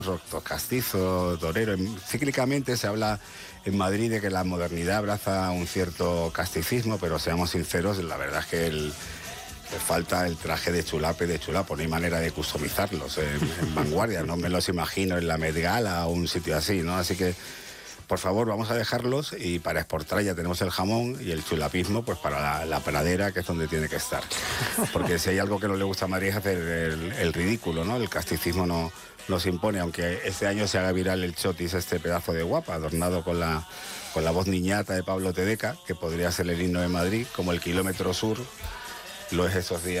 roto castizo, torero. Cíclicamente se habla en Madrid de que la modernidad abraza un cierto casticismo, pero seamos sinceros, la verdad es que le falta el traje de chulape de chulapo, no hay manera de customizarlos en vanguardia, no me los imagino en la Met Gala o un sitio así, ¿no? Así que, por favor, vamos a dejarlos, y para exportar ya tenemos el jamón, y el chulapismo pues para la pradera, que es donde tiene que estar. Porque si hay algo que no le gusta a Madrid es hacer el ridículo, ¿no? El casticismo no se impone, aunque este año se haga viral el chotis, este pedazo de guapa, adornado con la voz niñata de Pablo Tedeca, que podría ser el himno de Madrid, como el kilómetro sur lo es esos días.